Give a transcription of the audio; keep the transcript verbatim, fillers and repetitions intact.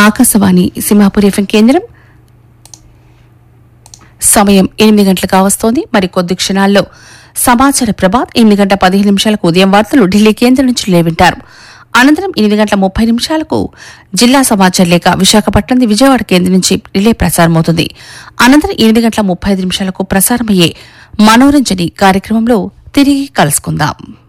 Akashvani Simhapur FM కేంద్రం. సమయం ఎనిమిది గంటలకు కావస్తోంది. మరి కొద్ది క్షణాల్లో సమాచార ప్రభాత్ ఎనిమిది గంట పదిహేను నిమిషాలకు ఉదయం వార్తలు ఢిల్లీ కేంద్రం నుంచి లేవింటారు. అనంతరం ఎనిమిది గంటల ముప్పై నిమిషాలకు జిల్లా సమాచార లేఖ విశాఖపట్నం విజయవాడ కేంద్రం నుంచి రిలే ప్రసారమవుతుంది. అనంతరం ఎనిమిది గంటల ముప్పై ఐదు నిమిషాలకు ప్రసారమయ్యే మనోరంజని కార్యక్రమంలో తిరిగి కలుసుకుందాం.